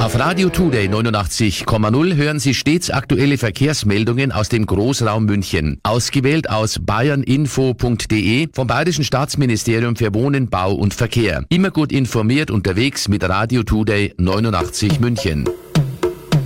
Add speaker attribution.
Speaker 1: Auf Radio Today 89,0 hören Sie stets aktuelle Verkehrsmeldungen aus dem Großraum München. Ausgewählt aus bayerninfo.de vom Bayerischen Staatsministerium für Wohnen, Bau und Verkehr. Immer gut informiert unterwegs mit Radio Today 89 München.